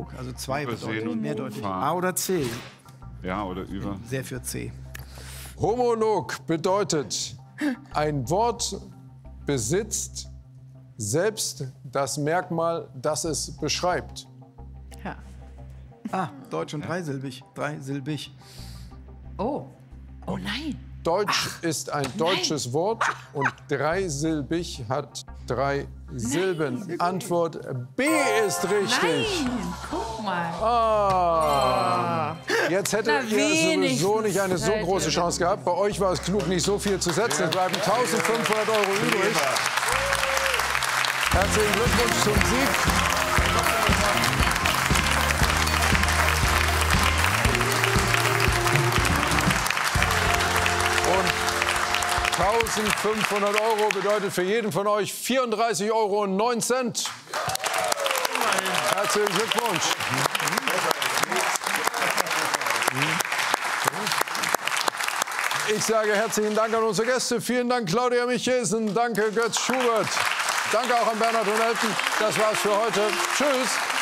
Homonog, also 2 bedeutet mehrdeutig. A oder C? Ja, oder über. Sehr für C. Homonog bedeutet, ein Wort besitzt selbst das Merkmal, das es beschreibt. Ja. Ah, deutsch und dreisilbig. Dreisilbig. Oh. Oh nein. Deutsch ist ein deutsches Wort und dreisilbig hat 3 Silben. Antwort B ist richtig. Nein, guck mal. Ah. Jetzt hättet ihr wenigstens sowieso nicht eine so hätte große Chance gehabt. Bei euch war es klug, nicht so viel zu setzen. Es bleiben 1.500 Euro übrig. Herzlichen Glückwunsch zum Sieg. Und 1.500 Euro bedeutet für jeden von euch 34,09 Euro. Herzlichen Glückwunsch. Ich sage herzlichen Dank an unsere Gäste. Vielen Dank, Claudia Michesen. Danke, Götz Schubert. Danke auch an Bernhard und Elton. Das war's für heute. Tschüss.